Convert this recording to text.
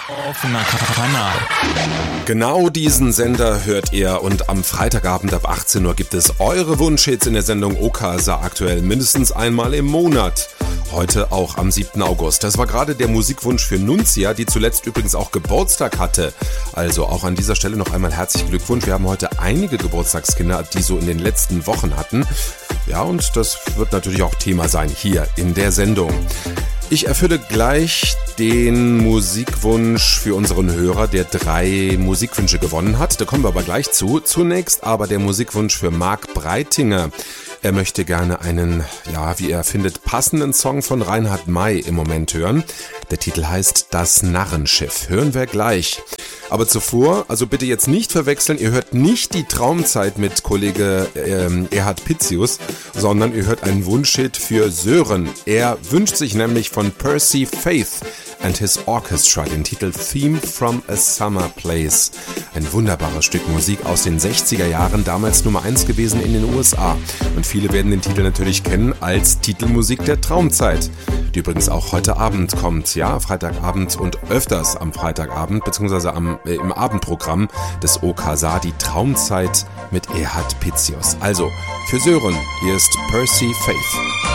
Offener Kanal. Genau diesen Sender hört ihr und am Freitagabend ab 18 Uhr gibt es eure Wunschhits in der Sendung OKASA aktuell mindestens einmal im Monat. Heute auch am 7. August. Das war gerade der Musikwunsch für Nunzia, die zuletzt übrigens auch Geburtstag hatte. Also auch an dieser Stelle noch einmal herzlichen Glückwunsch. Wir haben heute einige Geburtstagskinder, die so in den letzten Wochen hatten. Ja, und das wird natürlich auch Thema sein hier in der Sendung. Ich erfülle gleich den Musikwunsch für unseren Hörer, der 3 Musikwünsche gewonnen hat. Da kommen wir aber gleich zu. Zunächst aber der Musikwunsch für Marc Breitinger. Er möchte gerne einen, ja, wie er findet, passenden Song von Reinhard May im Moment hören. Der Titel heißt Das Narrenschiff. Hören wir gleich. Aber zuvor, also bitte jetzt nicht verwechseln, ihr hört nicht die Traumzeit mit Kollege Erhard Pitzius, sondern ihr hört einen Wunschhit für Sören. Er wünscht sich nämlich von Percy Faith and His Orchestra den Titel Theme from a Summer Place. Ein wunderbares Stück Musik aus den 60er Jahren, damals Nummer 1 gewesen in den USA. Und viele werden den Titel natürlich kennen als Titelmusik der Traumzeit, die übrigens auch heute Abend kommt, ja, Freitagabend und öfters am Freitagabend, beziehungsweise im Abendprogramm des OKASA, die Traumzeit mit Erhard Pitzius. Also, für Sören, hier ist Percy Faith.